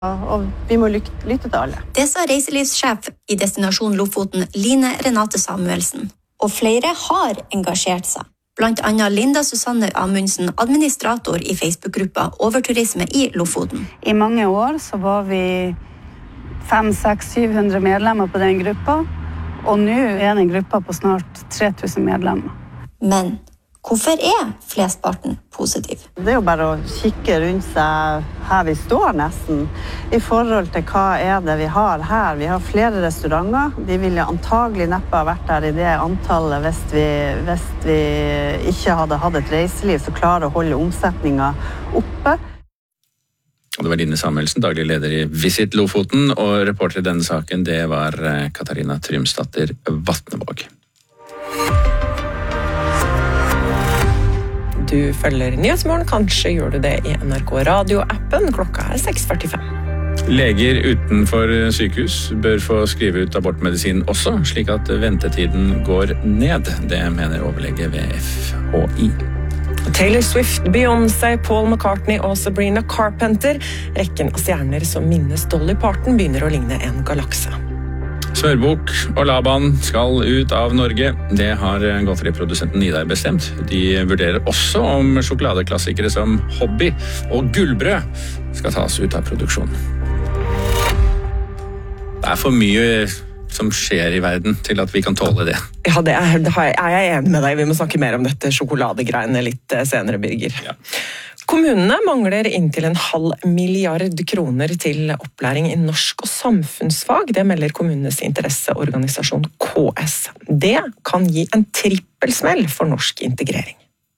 Og vi må lytte til alle. Det sa reiselivssjef i Destinasjon Lofoten, Line Renate Samuelsen. Og flere har engasjert seg. Blant annet Linda Susanne Amundsen, administrator i Facebook-gruppa Overturisme i Lofoten. I mange år så var vi 500-700 medlemmer på den gruppa, og nå er den gruppa på snart 3000 medlemmer. Men hvorfor er flestparten positiv? Det er jo bare å kikke rundt seg her vi står nesten, i forhold til hva er det vi har her. Vi har flere restauranter. De ville antagelig neppe ha vært der i det antallet hvis vi ikke hadde hatt et reiseliv som klarer å holde omsetningen oppe. Det var Line Samuelsen, daglig leder i Visit Lofoten, og reporter i denne saken, det var Katarina Trymsdatter Vatnevåg. Du følger Nyhetsmorgen, kanskje gjør du det i NRK Radio-appen. Klokka er 6:45. Leger utenfor sykehus bør få skrive ut abortmedisin også, slik at ventetiden går ned. Det mener overlege ved FHI. Taylor Swift, Beyoncé, Paul McCartney og Sabrina Carpenter. Rekken av stjerner som minnes Dolly Parton begynner å ligne en galakse. Smørbukk og Laban skal ut av Norge. Det har godteriprodusenten Nidar bestemt. De vurderer også om sjokoladeklassikere som Hobby og Gullbrød skal tas ut av produksjonen. Det er for mye som skjer i verden til at vi kan tåle det. Ja, det er jeg enig med deg. Vi må snakke mer om dette sjokoladegreiene litt senere, Birger. Ja. Kommunene mangler inntil 0,5 milliard kroner til opplæring i norsk og samfunnsfag. Det melder kommunenes interesseorganisasjon KS. Det kan gi en trippelsmell for norsk integrering.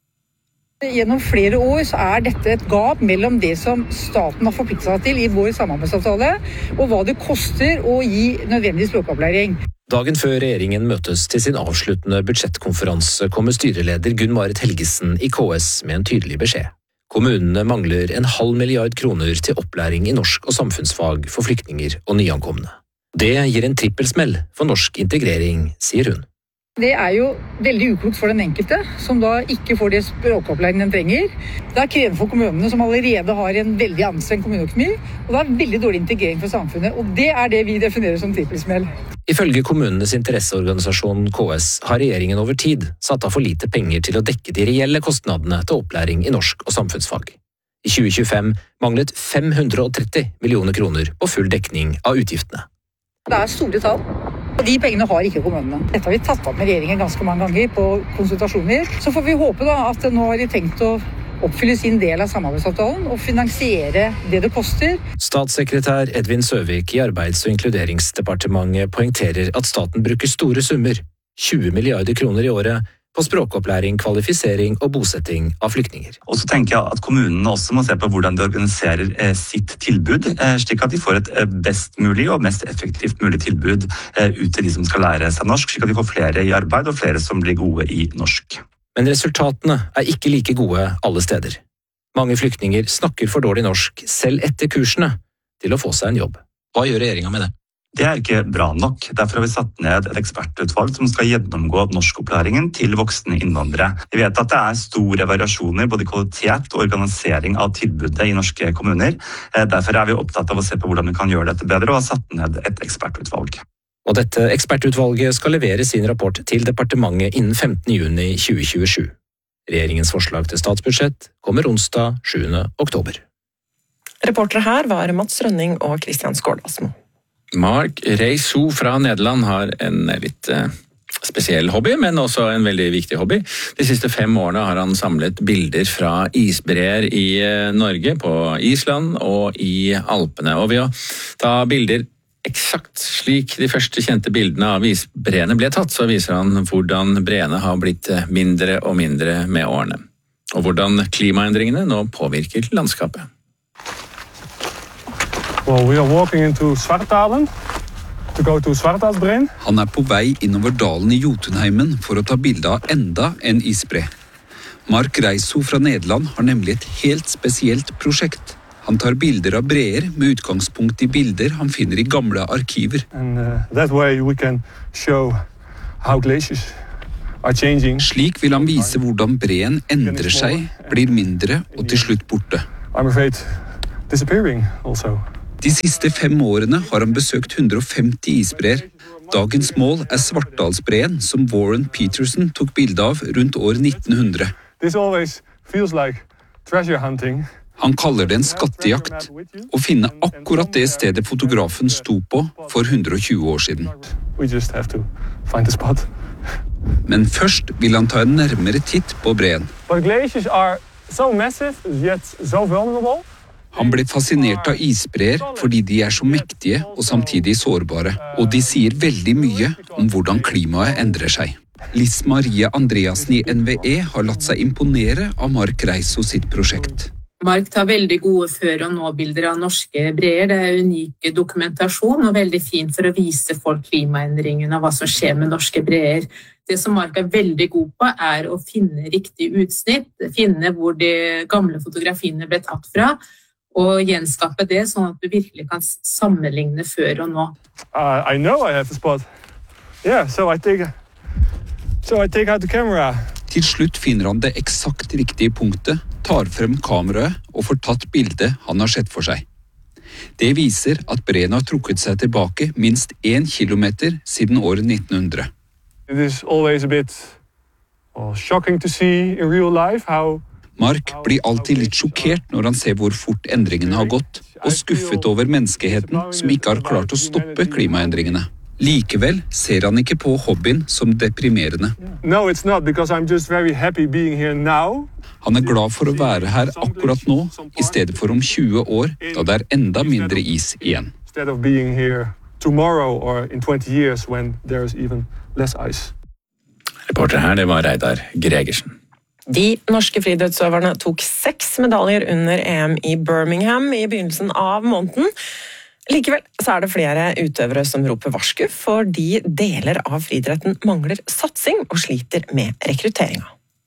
Gjennom flere år så er dette et gap mellom det som staten har forpliktet seg til i vår samarbeidsavtale, og hva det koster å gi nødvendig språkopplæring. Dagen før regjeringen møtes til sin avsluttende budsjettkonferanse kommer styreleder Gunn-Marit Helgesen i KS med en tydelig beskjed. Kommunene mangler 0,5 milliard kroner til opplæring i norsk og samfunnsfag for flyktninger og nyankomne. Det gir en trippelsmell for norsk integrering, sier hun. Det er jo veldig uklokt for den enkelte, som da ikke får det språkopplæringen den trenger. Det er krevende for kommunene, som allerede har en veldig anstrengt kommuneøkonomi, og det er veldig dårlig integrering for samfunnet, og det er det vi definerer som trippelsmell. Ifølge kommunenes interesseorganisasjon KS har regjeringen over tid satt av for lite penger til å dekke de reelle kostnadene til opplæring i norsk og samfunnsfag. I 2025 manglet 530 millioner kroner på full dekning av utgiftene. Det er store tall. Og de pengene har ikke kommunene. Dette har vi tatt opp med regjeringen ganske mange ganger på konsultasjoner. Så får vi håpe da at nå har de tenkt å oppfylle sin del av samarbeidsavtalen og finansiere det koster. Statssekretær Edvin Søvik i Arbeids- og inkluderingsdepartementet poengterer at staten bruker store summer, 20 milliarder kroner i året, på språkopplæring, kvalifisering og bosetting av flyktninger. Og så tenker jeg at kommunene også må se på hvordan de organiserer sitt tilbud, slik at de får et best mulig og mest effektivt mulig tilbud ut til de som skal lære seg norsk, slik at de får flere i arbeid og flere som blir gode i norsk. Men resultatene er ikke like gode alle steder. Mange flyktninger snakker for dårlig norsk, selv etter kursene, til å få seg en jobb. Hva gjør regjeringen med det? Det er ikke bra nok. Derfor har vi satt ned et ekspertutvalg som skal gjennomgå norskopplæringen til voksne innvandrere. Vi vet at det er store variasjoner både i kvalitet og organisering av tilbudet i norske kommuner. Derfor er vi opptatt av å se på hvordan vi kan gjøre dette bedre og har satt ned et ekspertutvalg. Og dette ekspertutvalget skal levere sin rapport til departementet innen 15. juni 2027. Regjeringens forslag til statsbudsjett kommer onsdag 7. oktober. Reportere her var Mats Rønning og Kristian Skårdasmo. Mark Reisou fra Nederland har en litt spesiell hobby, men også en veldig viktig hobby. De siste 5 årene har han samlet bilder fra isbreer i Norge, på Island og i Alpene. Og ved å ta bilder eksakt slik de første kjente bildene av isbreene ble tatt, så viser han hvordan breene har blitt mindre og mindre med årene. Og hvordan klimaendringene nå påvirker landskapet. Well, we are walking into Svartdalen to go to Svartdalsbreen. Han er på vei innover dalen i Jotunheimen for å ta bilde av enda en isbre. Mark Reisou fra Nederland har nemlig et helt spesielt prosjekt. Han tar bilder av breer med utgangspunkt i bilder han finner i gamle arkiver. And that way we can show how glaciers are changing. Slik vil han vise hvordan breen endrer seg, blir mindre og til slutt borte. I'm afraid disappearing also. De siste 5 årene har han besøkt 150 isbreer. Dagens mål Svartdalsbreen, som Warren Peterson tok bilde av rundt år 1900. This always feels like treasure hunting. Han kaller det en skattejakt, å finne akkurat det stedet fotografen sto på for 120 år siden. We just have to find the spot. Men først vil han ta en nærmere titt på breen. But glaciers are so massive, yet so vulnerable. Han ble fascinert av isbreer fordi de så mektige og samtidig sårbare, og de sier veldig mye om hvordan klimaet endrer seg. Liz Marie Andreasen i NVE har latt seg imponere av Mark Reiso sitt prosjekt. Mark tar veldig gode før- og nå-bilder av norske breer. Det unik dokumentasjon og veldig fint for å vise folk klimaendringene og hva som skjer med norske breer. Det som Mark veldig god på å finne riktig utsnitt, finne hvor de gamle fotografiene ble tatt fra, og gjenskape det sånn at du virkelig kan sammenligne før og nå. I know I have the spot. Yeah, so I take out the camera. Til slutt finner han det eksakt riktige punktet, tar frem kameraet og får tatt bildet han har sett for seg. Det viser at breen har trukket seg tilbake minst 1 kilometer siden året 1900. It is always a bit shocking to see in real life how Mark blir alltid litt sjokkert når han ser hvor fort endringene har gått, og skuffet over menneskeheten som ikke har klart å stoppe klimaendringene. Likevel ser han ikke på hobbyen som deprimerende. No, it's not, because I'm just very happy being here now. Han glad for å være her akkurat nå, I stedet for om 20 år, da det enda mindre is igjen. Instead of being here tomorrow or in 20 years when there's even less ice. Reporter her, det var Reidar Gregersen. De norske friidrettsutøverne tok 6 medaljer under EM I Birmingham I begynnelsen av måneden. Likevel så det flere utøvere som roper varsku fordi deler av friidretten mangler satsing og sliter med rekrutteringa.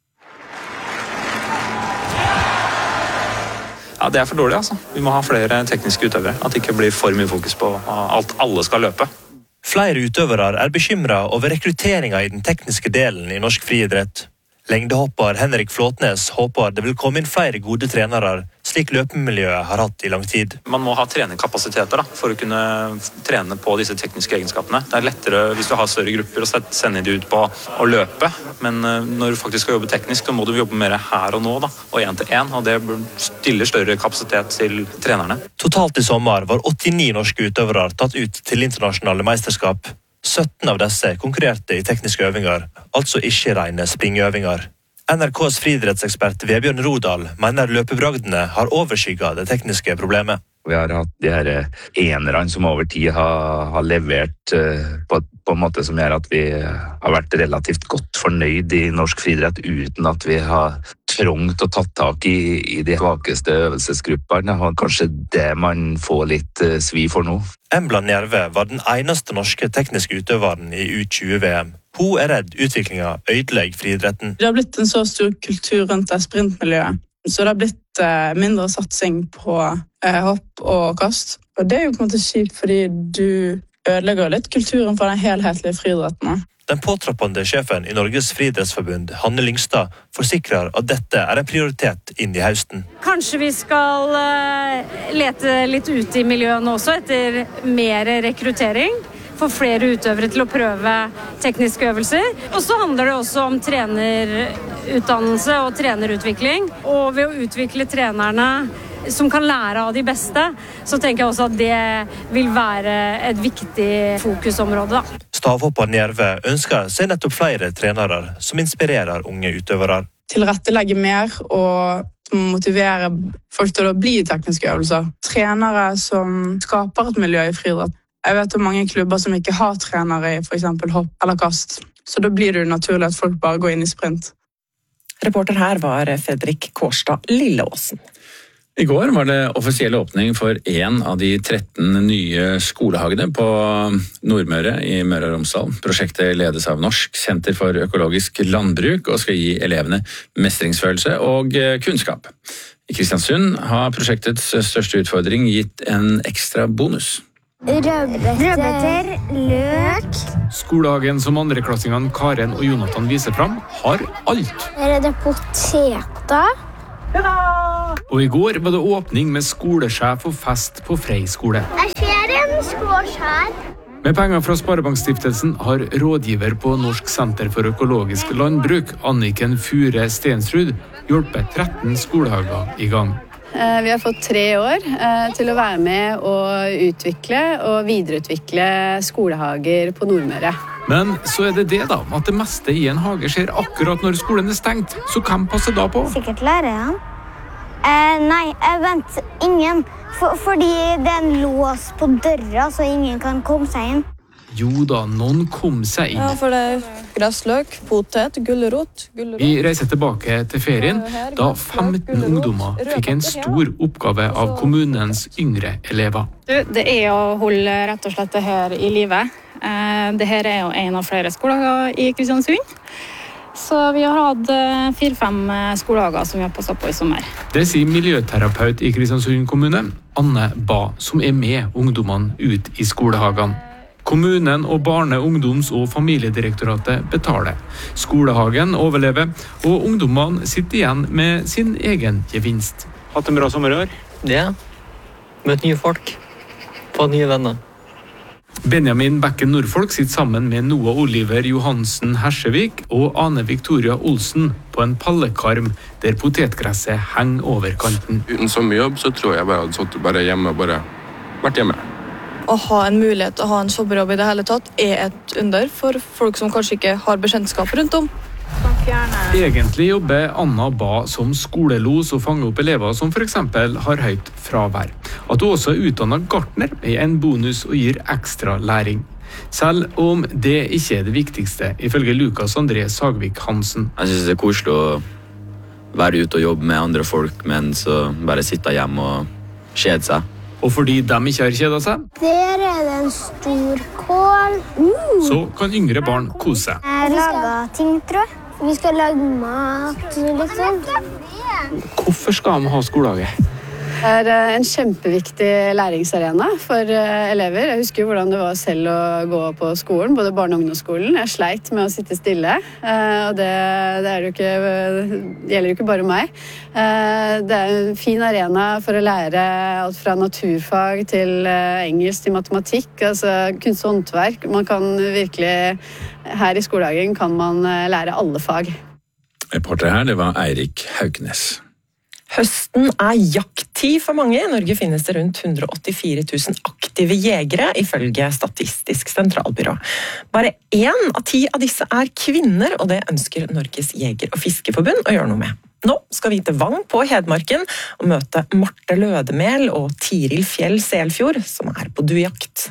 Ja, det for dårlig, altså. Vi må ha flere tekniske utøvere. At det ikke blir for mye fokus på alt alle skal løpe. Flere utøvere bekymret over rekrutteringa I den tekniske delen I norsk friidrett. Lengdehopper Henrik Flåtnes håper det vil komme inn flere gode trenere, slik løpemiljøet har hatt I lang tid. Man må ha trenerkapasiteter for å kunne trene på disse tekniske egenskapene. Det lettere hvis du har større grupper å sende de ut på å løpe, men når du faktisk skal jobbe teknisk, så må du jobbe mer her og nå, og 1-til-1, og det stiller større kapasitet til trenerne. Totalt I sommer var 89 norske utøvere tatt ut til internasjonale meisterskap. 17 av disse konkurrerte I tekniske øvinger, altså ikke rene springøvinger. NRKs friidrettsekspert Vebjørn Rodal mener løpebragdene har overskygget det tekniske problemet. Vi har hatt de her enerne som over tid har levert på en måte som gjør at vi har vært relativt godt fornøyd I norsk friidrett uten at vi har trångt og tatt tak I de svakeste øvelsesgrupperne. Og kanskje det man får litt svi for nå. Embla Njerve var den eneste norske tekniske utøveren I U20-VM. Hun redd utviklingen ødelegger friidretten. Det har blitt en så stor kultur rundt det sprintmiljøet, så det har blitt mindre satsing på hopp og kast. Og det jo på en måte kjipt fordi du ødelegger litt kulturen for den helhetlige friidretten. Den påtrappende sjefen I Norges friidrettsforbund, Hanne Lyngstad, forsikrer at dette en prioritet inn I høsten. Kanskje vi skal lete litt ute I miljøene også etter mer rekruttering, få flere utøvere til å prøve tekniske øvelser. Og så handler det også om trenerutdannelse og trenerutvikling. Og ved å utvikle trenerne som kan lære av de beste, så tenker jeg også at det vil være et viktig fokusområde. Stavhopper Njerve ønsker seg nettopp flere trenere som inspirerer unge utøvere. Tilrettelegge mer og motivere folk til å bli I tekniske øvelser. Trenere som skaper et miljø I friidrett. Jeg vet om mange klubber som ikke har trenere I for eksempel hopp eller kast, så da blir det naturlig at folk bare går inn I sprint. Reporter her var Fredrik Kårstad Lilleåsen. I går var det offisiell åpning for en av de 13 nye skolehagene på Nordmøre I Møre og Romsdal. Prosjektet ledes av Norsk Senter for økologisk landbruk og skal gi elevene mestringsfølelse og kunnskap. I Kristiansund har prosjektets største utfordring gitt en ekstra bonus. Rødbeter, løk. Skolehagen som andreklassingene Karen og Jonathan viser fram, har alt. Her det poteter. Og i går var det åpning med skolesjef og fest på Frei skole. Jeg ser en skårs her. Med penger fra Sparebankstiftelsen har rådgiver på Norsk senter for økologisk landbruk, Anniken Fure Stensrud, hjulpet 13 skolehager i gang. Vi har fått 3 år til å være med og utvikle og videreutvikle skolehager på Nordmøre. Men så er det da, at det meste i en hage skjer akkurat når skolen er stengt. Så hvem passer da på? Sikkert læreren. Nei, vent, ingen. Fordi det er en lås på døra, så ingen kan komme seg inn. Jo da, noen kom seg inn. Ja, for det er gressløk, potet, gullerot. Vi reiser tilbake til ferien, da 15 ungdommer fikk en stor oppgave av kommunens yngre elever. Det er å holde rett og slett det her i livet. Det her er jo en av flere skoler i Kristiansund. Så vi har hatt 4-5 skolehager som vi har passet på i sommer. Det sier miljøterapeut i Kristiansund kommune, Anne Ba, som er med ungdommene ut i skolehagene. Kommunen og Barne-, ungdoms- og familiedirektoratet betaler. Skolehagen overlever, og ungdommene sitter igjen med sin egen gevinst. Hatt en bra sommer i år? Ja. Møtt nye folk. Fått nye venner. Benjamin Bekken Nordfolk sitter sammen med Noah Oliver Johansen Hersevik og Ane Victoria Olsen på en pallekarm der potetgresset henger over kanten. Uten sommerjobb så tror jeg bare hadde sittet bare hjemme og bare vært hjemme. Å ha en mulighet til å ha en sommerjobb i det hele tatt er et under for folk som kanskje ikke har bekjentskap rundt om. Egentlig jobber Anna Ba som skolelos og fanger opp elever som for eksempel har høyt fravær. At hun også er utdannet gartner er en bonus og gir ekstra læring. Selv om det ikke er det viktigste, ifølge Lukas André Sagvik Hansen. Jeg synes det er koselig å være ute og jobbe med andre folk, men så bare sitte hjemme og kjede seg. Og fordi de ikke har kjedet seg, Der er det en stor kål. så kan yngre barn kose seg. Jeg lager ting, tror jeg. Vi skal lage mat, liksom. Hvorfor skal de ha skolehage? Det er en kjempeviktig læringsarena for elever. Jeg husker jo hvordan det var selv å gå på skolen, både barne- og ungdomsskolen. Jeg sleit med å sitte stille, og det gjelder jo ikke bare meg. Det er en fin arena for å lære alt fra naturfag til engelsk til matematikk, altså kunst og håndverk. Man kan virkelig, her i skolehagen kan man lære alle fag. Reporter her, det var Eirik Haugnes. Høsten er jakttid for mange. I Norge finnes det rundt 184 000 aktive jegere, ifølge Statistisk sentralbyrå. Bare 1 av 10 av disse er kvinner, og det ønsker Norges jeger- og fiskeforbund å gjøre noe med. Nå skal vi til Vang på Hedmarken og møte Marte Lødemel og Tiril Fjell Selfjord, som er på duejakt.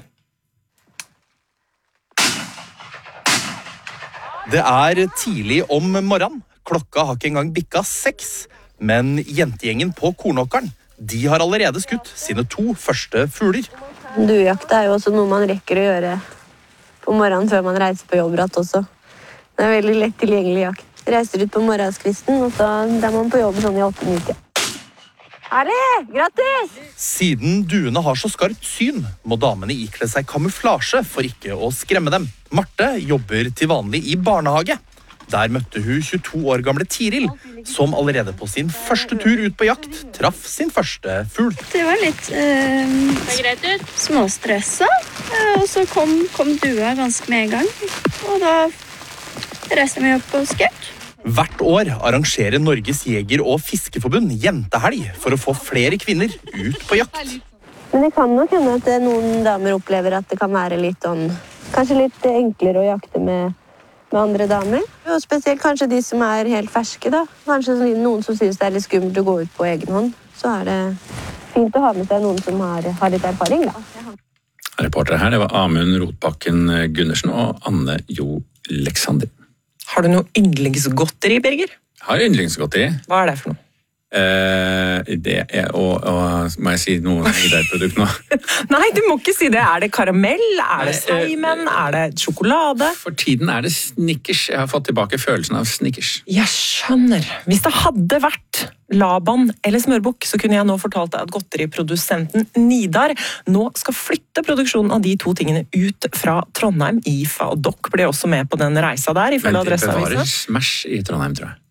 Det er tidlig om morgenen. Klokka har ikke engang bikka 6. Men jentegjengen på Kornåkeren, de har allerede skutt sine 2 første fugler. Duejakt er jo også noe man rekker å gjøre på morgenen før man reiser på jobb også. Det er veldig lett tilgjengelig jakt. Reiser ut på morgenskvisten, og så er man på jobb sånn i 8-9. Herlig! Grattis! Siden duene har så skarpt syn, må damene ikle seg kamuflasje for ikke å skremme dem. Marte jobber til vanlig i barnehage. Der møtte hun 22 år gamle Tiril, som allerede på sin første tur ut på jakt traff sin første fugl. Det var litt småstressa, og så kom dua ganske med en gang. Og da reiste vi opp og skjøt. Hvert år arrangerer Norges jeger- og fiskeforbund jentehelg for å få flere kvinner ut på jakt. Men det kan nok hende at noen damer opplever at det kan være litt kanskje litt enklere å jakte med andre damer. Og spesielt kanskje de som er helt ferske da. Kanskje noen som synes det er litt skummelt å gå ut på egen hånd. Så er det fint å ha med seg noen som har litt erfaring da. Reporter her, det var Amund Rotbakken Gundersen og Anne Jo Leksander. Har du noe yndlingsgodteri, Birger? Jeg har yndlingsgodteri. Hva er det for noe? Det er må jeg si noe i det produktet nå? Nei, du må ikke si det. Er det karamell? Er det Seimen? Er det sjokolade? For tiden er det Snickers. Jeg har fått tilbake følelsen av Snickers. Jeg skjønner. Hvis det hadde vært Laban eller Smørbukk, så kunne jeg nå fortalt deg at godteriprodusenten Nidar nå skal flytte produksjonen av de 2 tingene ut fra Trondheim. IFA og Dokk ble også med på den reisa der, ifølge Adresseavisen. Men det bevarer Smash i Trondheim, tror jeg.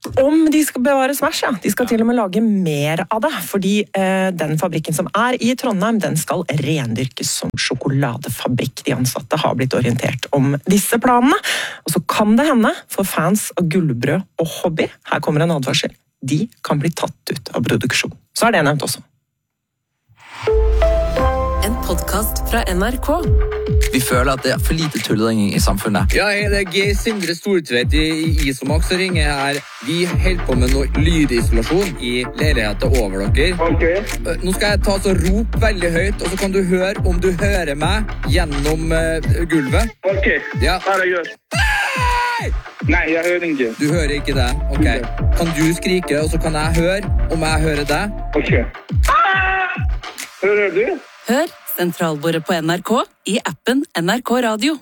Om de skal bevare Smash, ja. De skal til og med lage mer av det, fordi den fabrikken som i Trondheim, den skal rendyrkes som sjokoladefabrikk. De ansatte har blitt orientert om disse planene, og så kan det hende for fans av gullbrød og hobby, her kommer en advarsel, de kan bli tatt ut av produksjon. Så det nevnt også. En podcast fra NRK. Vi føler at det for lite tullering i samfunnet. Ja, det Geir Sindre Stortveit i Isomax som ringer her. Vi holder på med noe lydisolasjon i leiligheten over dere. Ok. Nå skal jeg ta så rop veldig høyt, og så kan du høre om du hører meg gjennom gulvet. Ok, ja. Her jeg gjør. Nei, jeg hører ikke. Du hører ikke det? Ok. Kan du skrike, og så kan jeg høre om jeg hører deg? Ok. Hører du? Hør Sentralbordet på NRK i appen NRK Radio.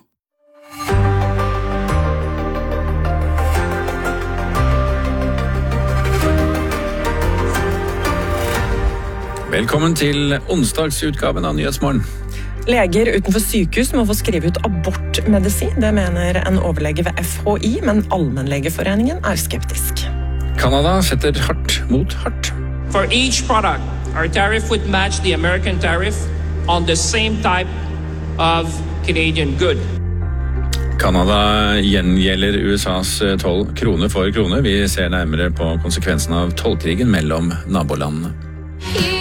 Velkommen til onsdagsutgaven av Nyhetsmorgen. Leger utenfor sykehus må få skrive ut abortmedisin. Det mener en overlege ved FHI, men Allmennlegeforeningen skeptisk. Kanada setter hardt mot hardt. For each product, our tariff would match the American tariff on the same type of Canadian good. Kanada gjengjelder USAs 12 kroner for kroner. Vi ser nærmere på konsekvensen av tollkrigen mellom nabolandene.